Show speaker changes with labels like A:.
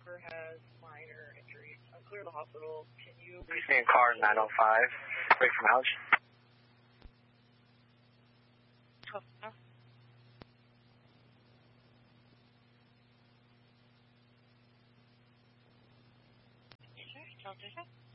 A: has minor injuries. Clear the hospital. Can you...
B: Please be in car 905, break from Ouch.
A: Sure,